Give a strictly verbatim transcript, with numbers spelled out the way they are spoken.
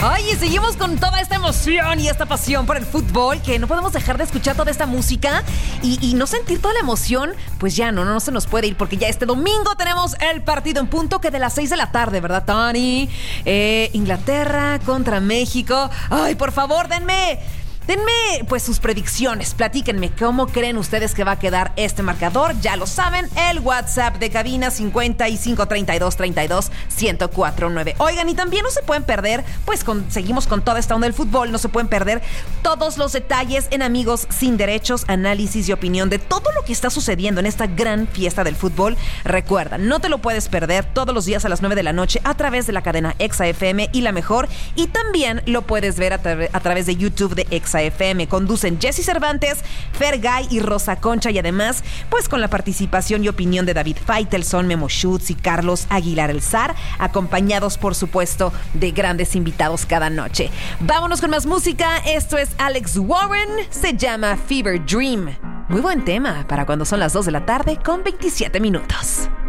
Ay, y seguimos con toda esta emoción y esta pasión por el fútbol, que no podemos dejar de escuchar toda esta música y, y no sentir toda la emoción. Pues ya no, no, no se nos puede ir, porque ya este domingo tenemos el partido en punto, que de las seis de la tarde, ¿verdad, Tony? Eh, Inglaterra contra México. Ay, por favor, denme... Denme, pues, sus predicciones. Platíquenme cómo creen ustedes que va a quedar este marcador. Ya lo saben, el WhatsApp de cabina cincuenta y cinco treinta y dos treinta y dos ciento cuatro nueve. Oigan, y también no se pueden perder, pues con, seguimos con toda esta onda del fútbol, no se pueden perder todos los detalles en Amigos Sin Derechos, análisis y opinión de todo lo que está sucediendo en esta gran fiesta del fútbol. Recuerda, no te lo puedes perder todos los días a las nueve de la noche a través de la cadena Exa F M y La Mejor. Y también lo puedes ver a, tra- a través de YouTube de Exa F M. Conducen Jesse Cervantes, Fergay y Rosa Concha, y además, pues con la participación y opinión de David Faitelson, Memo Schutz y Carlos Aguilar El Zar, acompañados, por supuesto, de grandes invitados cada noche. Vámonos con más música. Esto es Alex Warren, se llama Fever Dream. Muy buen tema para cuando son las dos de la tarde con veintisiete minutos.